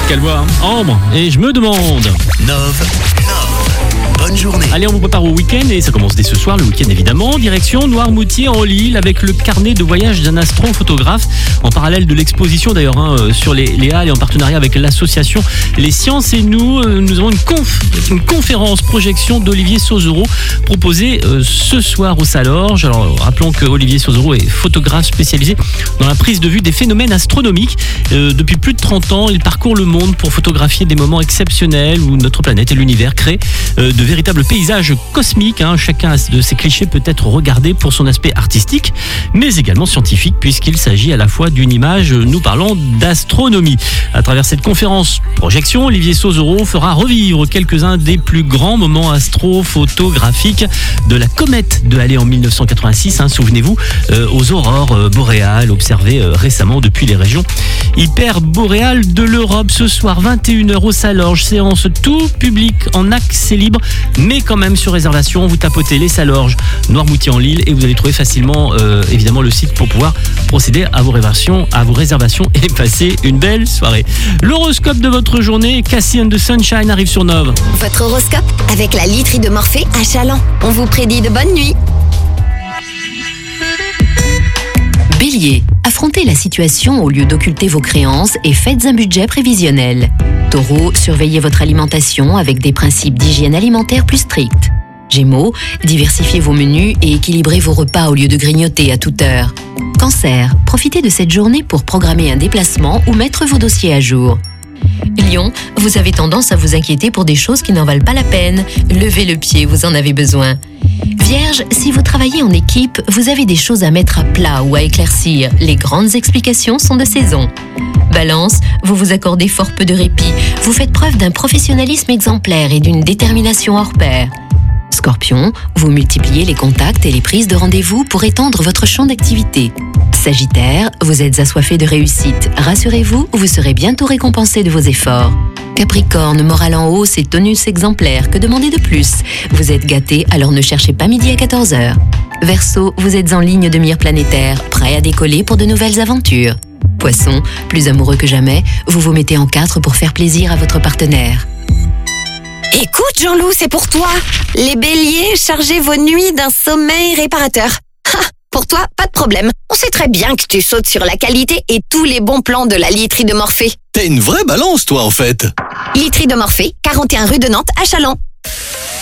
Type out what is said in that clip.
Quelle voix, hein. Ambre, et je me demande. Bonne journée. Allez, on vous prépare au week-end et ça commence dès ce soir, le week-end évidemment. Direction Noirmoutier en Lille avec le carnet de voyage d'un astrophotographe. En parallèle de l'exposition d'ailleurs sur les Halles et en partenariat avec l'association Les Sciences et Nous, nous avons une conférence projection d'Olivier Sauzereau proposée ce soir au Salorge. Alors rappelons que Olivier Sauzereau est photographe spécialisé dans la prise de vue des phénomènes astronomiques. Depuis plus de 30 ans, il parcourt le monde pour photographier des moments exceptionnels où notre planète et l'univers créent de véritables paysages cosmiques. Chacun de ces clichés peut être regardé pour son aspect artistique, mais également scientifique, puisqu'il s'agit à la fois d'une image nous parlant d'astronomie. À travers cette conférence projection, Olivier Sauzereau fera revivre quelques-uns des plus grands moments astrophotographiques de la comète de Halley en 1986. Souvenez-vous, aux aurores boréales observées récemment depuis les régions hyperboréales de l'Europe. Ce soir, 21h au Salorge, séance tout public en accès libre, mais quand même sur réservation. Vous tapotez les Salorges, Noirmoutier en Lille et vous allez trouver facilement évidemment le site pour pouvoir procéder à vos réservations et passer une belle soirée. L'horoscope de votre journée, Cassie and the Sunshine arrive sur Nove. Votre horoscope avec la literie de Morphée à Chaland. On vous prédit de bonnes nuits. Bélier, affrontez la situation au lieu d'occulter vos créances et faites un budget prévisionnel. Taureau, surveillez votre alimentation avec des principes d'hygiène alimentaire plus stricts. Gémeaux, diversifiez vos menus et équilibrez vos repas au lieu de grignoter à toute heure. Cancer, profitez de cette journée pour programmer un déplacement ou mettre vos dossiers à jour. Lion, vous avez tendance à vous inquiéter pour des choses qui n'en valent pas la peine. Levez le pied, vous en avez besoin. Vierge, si vous travaillez en équipe, vous avez des choses à mettre à plat ou à éclaircir. Les grandes explications sont de saison. Balance, vous vous accordez fort peu de répit. Vous faites preuve d'un professionnalisme exemplaire et d'une détermination hors pair. Scorpion, vous multipliez les contacts et les prises de rendez-vous pour étendre votre champ d'activité. Sagittaire, vous êtes assoiffé de réussite. Rassurez-vous, vous serez bientôt récompensé de vos efforts. Capricorne, morale en hausse et tonus exemplaire, que demander de plus? Vous êtes gâté, alors ne cherchez pas midi à 14h. Verseau, vous êtes en ligne de mire planétaire, prêt à décoller pour de nouvelles aventures. Poisson, plus amoureux que jamais, vous vous mettez en 4 pour faire plaisir à votre partenaire. Écoute Jean-Loup, c'est pour toi. Les béliers, chargez vos nuits d'un sommeil réparateur. Pour toi, pas de problème. On sait très bien que tu sautes sur la qualité et tous les bons plans de la literie de Morphée. T'es une vraie balance, toi, en fait. Literie de Morphée, 41 rue de Nantes à Chaland.